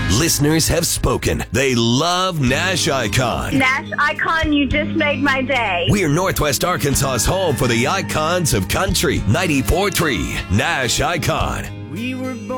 Listeners have spoken. They love Nash Icon. Nash Icon, you just made my day. We're Northwest Arkansas's home for the icons of country. 94.3 Nash Icon. We were born